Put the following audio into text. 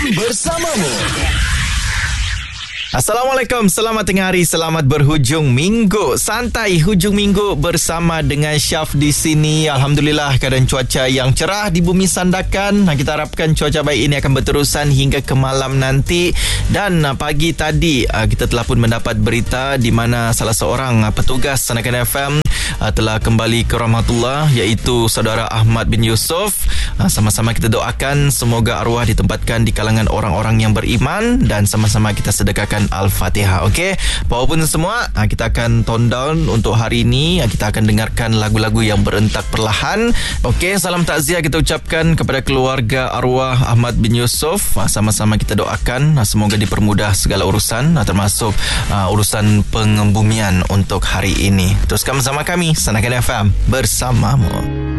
bersamamu. Assalamualaikum, selamat tengah hari, selamat berhujung minggu. Santai hujung minggu bersama dengan Syaf di sini. Alhamdulillah, keadaan cuaca yang cerah di bumi Sandakan. Kita harapkan cuaca baik ini akan berterusan hingga ke malam nanti. Dan pagi tadi kita telah pun mendapat berita di mana salah seorang petugas Sandakan FM telah kembali ke rahmatullah, iaitu saudara Ahmad bin Yusof. Sama-sama kita doakan semoga arwah ditempatkan di kalangan orang-orang yang beriman dan sama-sama kita sedekahkan Al-Fatihah. Okey, apapun semua, kita akan tone down untuk hari ini. Kita akan dengarkan lagu-lagu yang berentak perlahan. Okey, salam takziah kita ucapkan kepada keluarga arwah Ahmad bin Yusof. Sama-sama kita doakan semoga dipermudah segala urusan, termasuk urusan pengembumian untuk hari ini. Teruskan bersama kami, Sandakan FM bersamamu.